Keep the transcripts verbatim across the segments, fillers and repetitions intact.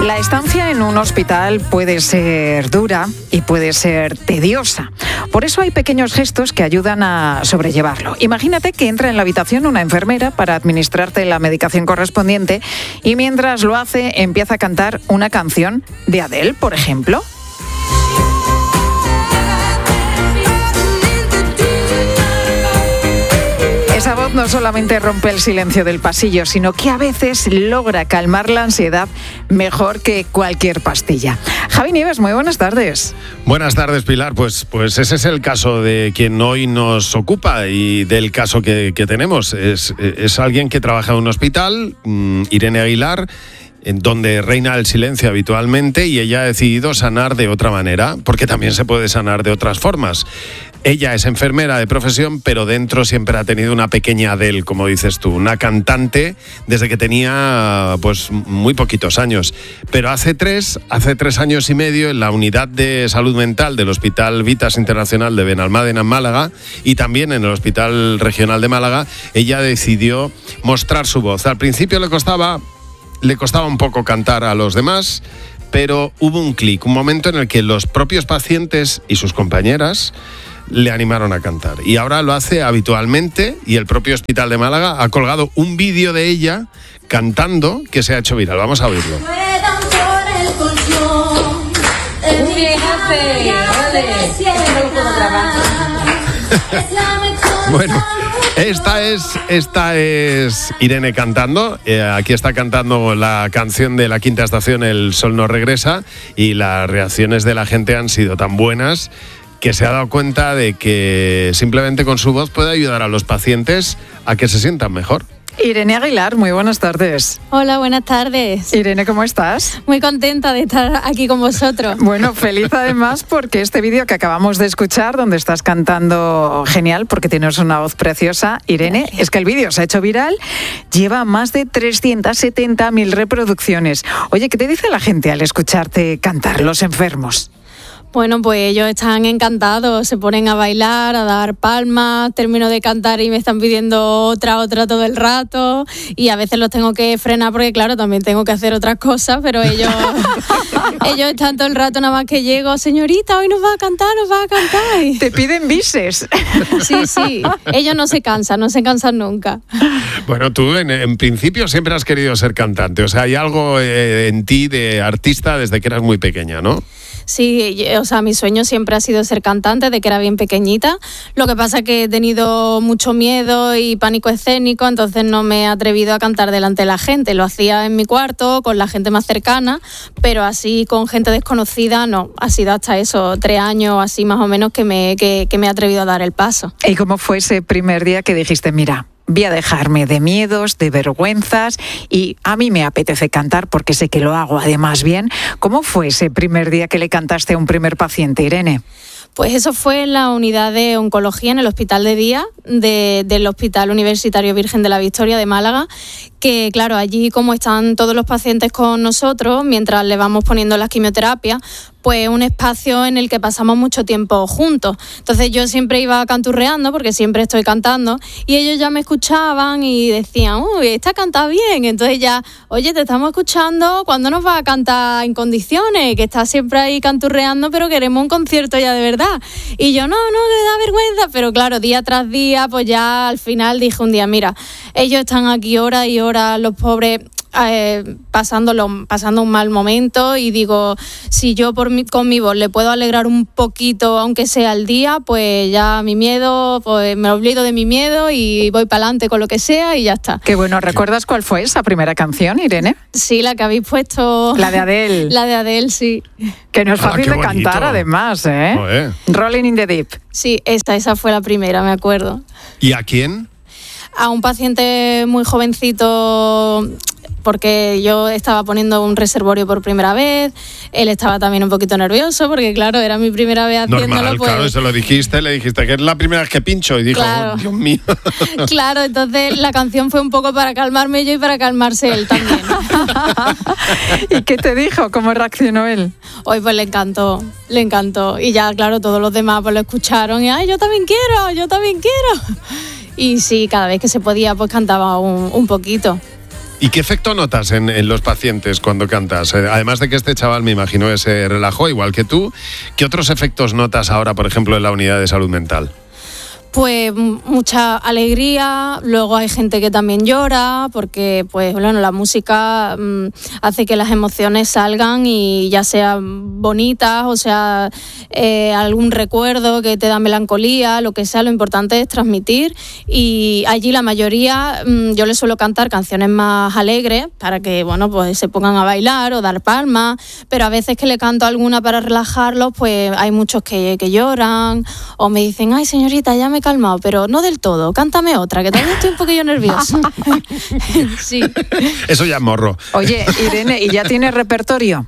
La estancia en un hospital puede ser dura y puede ser tediosa. Por eso hay pequeños gestos que ayudan a sobrellevarlo. Imagínate que entra en la habitación una enfermera para administrarte la medicación correspondiente y mientras lo hace empieza a cantar una canción de Adele, por ejemplo. Esa voz no solamente rompe el silencio del pasillo, sino que a veces logra calmar la ansiedad mejor que cualquier pastilla. Javi Nieves, muy buenas tardes. Buenas tardes, Pilar. Pues, pues ese es el caso de quien hoy nos ocupa y del caso que, que tenemos. Es, es alguien que trabaja en un hospital, Irene Aguilar, en donde reina el silencio habitualmente, y ella ha decidido sanar de otra manera, porque también se puede sanar de otras formas. Ella es enfermera de profesión, pero dentro siempre ha tenido una pequeña Adele, como dices tú, una cantante desde que tenía pues muy poquitos años. Pero hace tres, hace tres años y medio, en la unidad de salud mental del Hospital Vitas Internacional de Benalmádena en Málaga y también en el Hospital Regional de Málaga, ella decidió mostrar su voz. Al principio le costaba, le costaba un poco cantar a los demás, pero hubo un clic, un momento en el que los propios pacientes y sus compañeras le animaron a cantar. Y ahora lo hace habitualmente, y el propio Hospital de Málaga ha colgado un vídeo de ella cantando que se ha hecho viral. Vamos a oírlo. Bueno, esta es, esta es Irene cantando. Eh, aquí está cantando la canción de La Quinta Estación, El Sol no regresa, y las reacciones de la gente han sido tan buenas que se ha dado cuenta de que simplemente con su voz puede ayudar a los pacientes a que se sientan mejor. Irene Aguilar, muy buenas tardes. Hola, buenas tardes. Irene, ¿cómo estás? Muy contenta de estar aquí con vosotros. Bueno, feliz además porque este vídeo que acabamos de escuchar, donde estás cantando genial, porque tienes una voz preciosa, Irene, Gracias. Es que el vídeo se ha hecho viral, lleva más de trescientas setenta mil reproducciones. Oye, ¿qué te dice la gente al escucharte cantar, los enfermos? Bueno, pues ellos están encantados, se ponen a bailar, a dar palmas, termino de cantar y me están pidiendo otra, otra todo el rato, y a veces los tengo que frenar porque claro, también tengo que hacer otras cosas, pero ellos ellos están todo el rato, nada más que llego, señorita, hoy nos va a cantar, nos va a cantar. Te piden bises. Sí, sí, ellos no se cansan, no se cansan nunca. Bueno, tú en, en principio siempre has querido ser cantante, o sea, hay algo eh, en ti de artista desde que eras muy pequeña, ¿no? Sí, o sea, mi sueño siempre ha sido ser cantante desde que era bien pequeñita. Lo que pasa es que he tenido mucho miedo y pánico escénico, entonces no me he atrevido a cantar delante de la gente. Lo hacía en mi cuarto, con la gente más cercana, pero así con gente desconocida no. Ha sido hasta eso, tres años así más o menos que me, que, que me he atrevido a dar el paso. ¿Y cómo fue ese primer día que dijiste, mira, voy a dejarme de miedos, de vergüenzas, y a mí me apetece cantar porque sé que lo hago además bien? ¿Cómo fue ese primer día que le cantaste a un primer paciente, Irene? Pues eso fue en la unidad de oncología en el hospital de día de, del Hospital Universitario Virgen de la Victoria de Málaga, que claro, allí como están todos los pacientes con nosotros, mientras le vamos poniendo las quimioterapias, pues un espacio en el que pasamos mucho tiempo juntos. Entonces yo siempre iba canturreando, porque siempre estoy cantando, y ellos ya me escuchaban y decían, uy, esta canta bien. Entonces ya, oye, te estamos escuchando, ¿cuándo nos vas a cantar en condiciones? Que estás siempre ahí canturreando, pero queremos un concierto ya de verdad. Y yo, no, no, me da vergüenza. Pero claro, día tras día, pues ya al final dije un día, mira, ellos están aquí horas y horas, los pobres, Eh, pasándolo, pasando un mal momento, y digo, si yo por mi, con mi voz le puedo alegrar un poquito, aunque sea el día, pues ya mi miedo, pues me olvido de mi miedo y voy para adelante con lo que sea y ya está. Qué bueno. ¿Recuerdas cuál fue esa primera canción, Irene? Sí, la que habéis puesto. La de Adele. La de Adele, sí. Que no es fácil ah, de cantar, además, ¿eh? Joder. Rolling in the Deep. Sí, esta, esa fue la primera, me acuerdo. ¿Y a quién? A un paciente muy jovencito, porque yo estaba poniendo un reservorio por primera vez, él estaba también un poquito nervioso, porque claro, era mi primera vez haciéndolo. Normal, pues... claro, se lo dijiste, le dijiste que es la primera vez que pincho, y dijo, claro. Oh, Dios mío. Claro, entonces la canción fue un poco para calmarme yo y para calmarse él también. ¿Y qué te dijo? ¿Cómo reaccionó él? Hoy pues le encantó, le encantó, y ya claro, todos los demás pues lo escucharon y ay, yo también quiero, yo también quiero. Y sí, cada vez que se podía pues cantaba un, un poquito. ¿Y qué efecto notas en, en los pacientes cuando cantas? Eh, además de que este chaval, me imagino, que se relajó igual que tú, ¿qué otros efectos notas ahora, por ejemplo, en la unidad de salud mental? Pues mucha alegría, luego hay gente que también llora, porque pues bueno, la música mmm, hace que las emociones salgan y ya sean bonitas, o sea, eh, algún recuerdo que te da melancolía, lo que sea, lo importante es transmitir. Y allí la mayoría, mmm, yo les suelo cantar canciones más alegres para que bueno, pues se pongan a bailar o dar palmas, pero a veces que le canto alguna para relajarlos, pues hay muchos que, que lloran o me dicen, ay señorita, ya me calmado, pero no del todo, cántame otra, que todavía estoy un poquillo nerviosa. Sí. Eso ya es morro. Oye, Irene, ¿y ya tienes repertorio?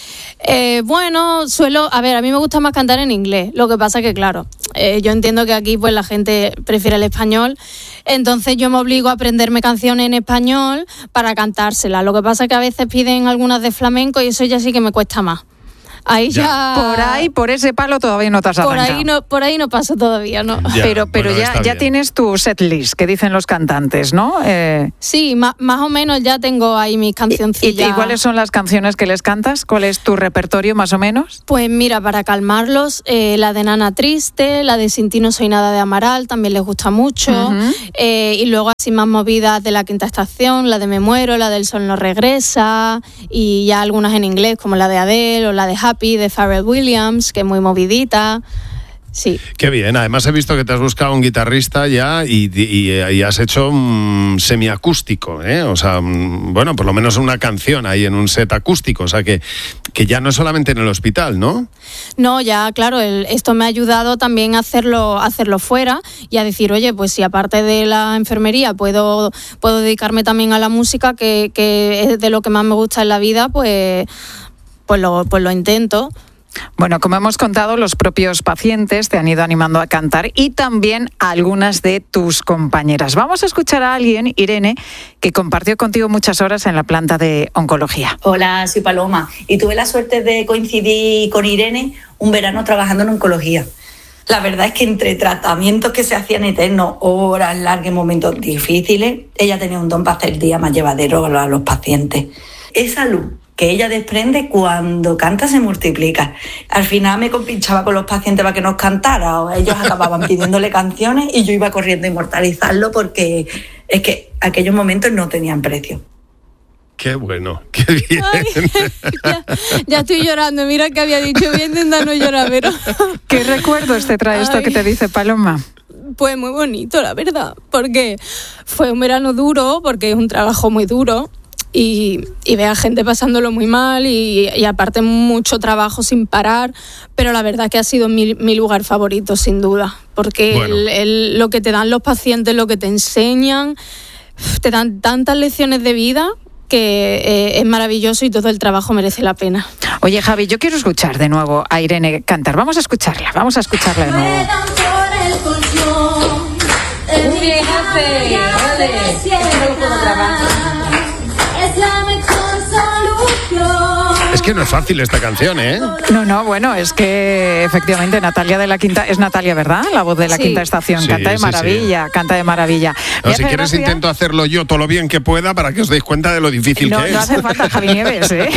Eh, bueno, suelo, a ver, a mí me gusta más cantar en inglés, lo que pasa que claro, eh, yo entiendo que aquí pues la gente prefiere el español, entonces yo me obligo a aprenderme canciones en español para cantárselas, lo que pasa que a veces piden algunas de flamenco y eso ya sí que me cuesta más. Ahí ya. ya... Por ahí, por ese palo todavía no te has arrancado. Por ahí no, por ahí no paso todavía, ¿no? Ya, pero pero bueno, ya, ya tienes tu setlist, que dicen los cantantes, ¿no? Eh... Sí, ma, más o menos ya tengo ahí mis cancioncillas. ¿Y, y cuáles son las canciones que les cantas? ¿Cuál es tu repertorio más o menos? Pues mira, para calmarlos, eh, la de Nana Triste, la de Sin ti no soy nada de Amaral, también les gusta mucho. Uh-huh. eh, y luego así más movidas de La Quinta Estación, la de Me muero, la del Sol no regresa, y ya algunas en inglés como la de Adele o la de Happy de Pharrell Williams, que es muy movidita. Sí. Qué bien, además he visto que te has buscado un guitarrista ya y, y, y has hecho un semiacústico, ¿eh? O sea, bueno, por lo menos una canción ahí en un set acústico, o sea que, que ya no es solamente en el hospital, ¿no? No, ya, claro, el, esto me ha ayudado también a hacerlo, a hacerlo fuera y a decir, oye, pues si aparte de la enfermería puedo, puedo dedicarme también a la música, que, que es de lo que más me gusta en la vida, pues, pues, lo, pues lo intento. Bueno, como hemos contado, los propios pacientes te han ido animando a cantar y también a algunas de tus compañeras. Vamos a escuchar a alguien, Irene, que compartió contigo muchas horas en la planta de oncología. Hola, soy Paloma y tuve la suerte de coincidir con Irene un verano trabajando en oncología. La verdad es que entre tratamientos que se hacían eternos, horas largas, momentos difíciles, ella tenía un don para hacer el día más llevadero a los pacientes. Esa luz que ella desprende cuando canta se multiplica. Al final me compinchaba con los pacientes para que nos cantara, o ellos acababan pidiéndole canciones y yo iba corriendo a inmortalizarlo porque es que aquellos momentos no tenían precio. Qué bueno, qué bien. Ay, ya, ya estoy llorando, mira que había dicho, voy a intentar no llorar, pero... ¿Qué recuerdos te trae esto Ay. que te dice Paloma? Pues muy bonito, la verdad, porque fue un verano duro, porque es un trabajo muy duro, Y, y ve a gente pasándolo muy mal y, y aparte mucho trabajo sin parar, pero la verdad que ha sido mi, mi lugar favorito sin duda, porque bueno. el, el, lo que te dan los pacientes, lo que te enseñan, te dan tantas lecciones de vida que eh, es maravilloso y todo el trabajo merece la pena. Oye, Javi, yo quiero escuchar de nuevo a Irene cantar. Vamos a escucharla, vamos a escucharla de nuevo. Muy bien, jefe. Vale. No puedo trabajar. Es la mejor solución. Es que no es fácil esta canción, ¿eh? No, no, bueno, es que efectivamente Natalia de la Quinta, es Natalia, ¿verdad? La voz de la sí. Quinta Estación, sí, canta de sí, maravilla, sí. canta de maravilla. No, si quieres gracia? intento hacerlo yo todo lo bien que pueda para que os deis cuenta de lo difícil no, que es. No hace falta, Javi Nieves, ¿eh?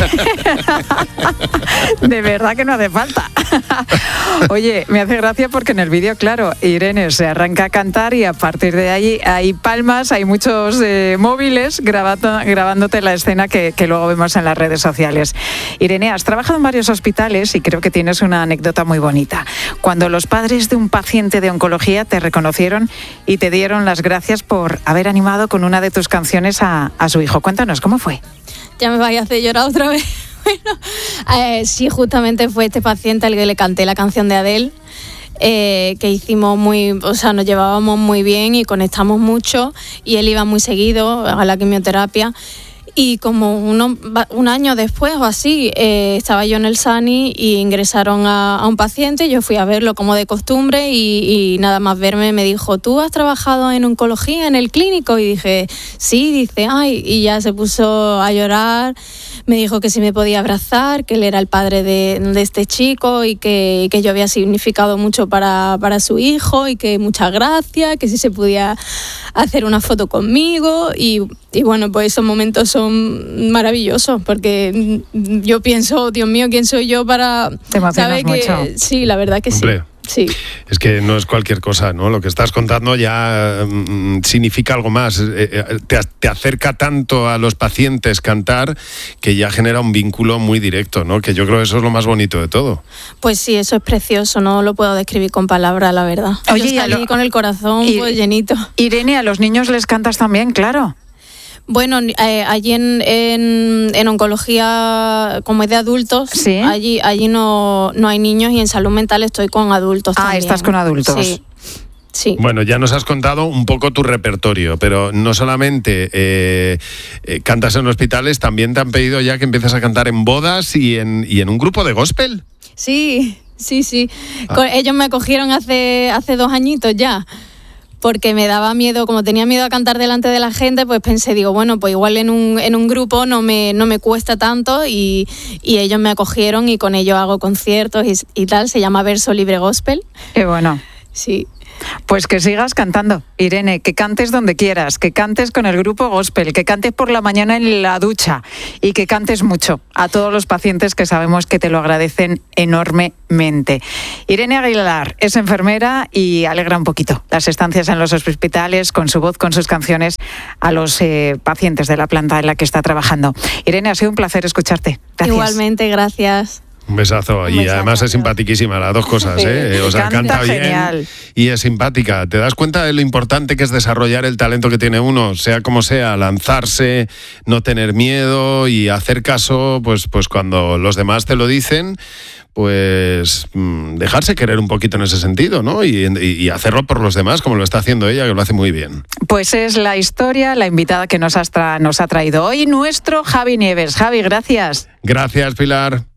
De verdad que no hace falta. Oye, me hace gracia porque en el vídeo, claro, Irene se arranca a cantar y a partir de ahí hay palmas, hay muchos eh, móviles grabando, grabándote la escena que, que luego vemos en las redes sociales. Irene, has trabajado en varios hospitales y creo que tienes una anécdota muy bonita. Cuando los padres de un paciente de oncología te reconocieron y te dieron las gracias por haber animado con una de tus canciones a, a su hijo. Cuéntanos, ¿cómo fue? Ya me vais a hacer llorar otra vez. Bueno, eh, sí, justamente fue este paciente al que le canté la canción de Adele, eh, que hicimos muy, o sea, nos llevábamos muy bien y conectamos mucho y él iba muy seguido a la quimioterapia. Y como uno, un año después o así, eh, estaba yo en el Sani y ingresaron a, a un paciente, yo fui a verlo como de costumbre y, y nada más verme me dijo, ¿tú has trabajado en oncología en el clínico? Y dije, sí, dice, ay, y ya se puso a llorar, me dijo que si me podía abrazar, que él era el padre de, de este chico y que, que yo había significado mucho para, para su hijo y que muchas gracias, que si se podía hacer una foto conmigo y y bueno, pues esos momentos son maravillosos, porque yo pienso, Dios mío, ¿quién soy yo para saber que mucho. Sí, la verdad que Hombre. sí. Sí. Es que no es cualquier cosa, ¿no? Lo que estás contando ya mm, significa algo más. Eh, te, te acerca tanto a los pacientes cantar que ya genera un vínculo muy directo, ¿no? Que yo creo que eso es lo más bonito de todo. Pues sí, eso es precioso, no lo puedo describir con palabras, la verdad. Oye, yo salí lo... con el corazón y... pues llenito. Irene, a los niños les cantas también, claro. Bueno, eh, allí en, en, en oncología, como es de adultos, ¿sí? allí allí no, no hay niños, y en salud mental estoy con adultos ah, también. estás con adultos. Sí. Sí. Bueno, ya nos has contado un poco tu repertorio, pero no solamente eh, eh, cantas en hospitales, también te han pedido ya que empieces a cantar en bodas y en, y en un grupo de gospel. Sí, sí, sí. Ah. Con, ellos me acogieron hace, hace dos añitos ya, porque me daba miedo, como tenía miedo a cantar delante de la gente, pues pensé, digo, bueno, pues igual en un, en un grupo no me, no me cuesta tanto, y, y ellos me acogieron y con ellos hago conciertos y, y tal, se llama Verso Libre Gospel. Qué bueno. Sí. Pues que sigas cantando, Irene, que cantes donde quieras, que cantes con el grupo gospel, que cantes por la mañana en la ducha y que cantes mucho a todos los pacientes que sabemos que te lo agradecen enormemente. Irene Aguilar es enfermera y alegra un poquito las estancias en los hospitales con su voz, con sus canciones a los eh, pacientes de la planta en la que está trabajando. Irene, ha sido un placer escucharte. Gracias. Igualmente, gracias. Un besazo. Un y besazo, además es adiós. simpaticísima, las dos cosas, ¿eh? O sea, canta, canta bien genial. Y es simpática. ¿Te das cuenta de lo importante que es desarrollar el talento que tiene uno? Sea como sea, lanzarse, no tener miedo y hacer caso, pues, pues cuando los demás te lo dicen, pues mmm, dejarse querer un poquito en ese sentido, ¿no? Y, y, y hacerlo por los demás, como lo está haciendo ella, que lo hace muy bien. Pues es la historia, la invitada que nos ha, tra- nos ha traído hoy, nuestro Javi Nieves. Javi, gracias. Gracias, Pilar.